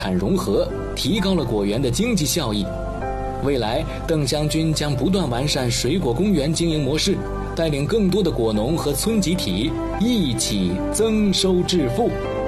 产融合，提高了果园的经济效益。未来，邓将军将不断完善水果公园经营模式，带领更多的果农和村集体一起增收致富。